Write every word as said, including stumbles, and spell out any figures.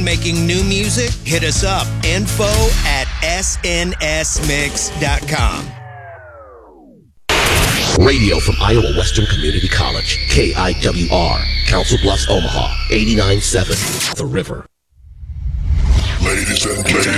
making new music? Hit us up. Info at S N S mix dot com. Radio from Iowa Western Community College, K I W R, Council Bluffs, Omaha, eighty-nine point seven, The River. Ladies and gentlemen.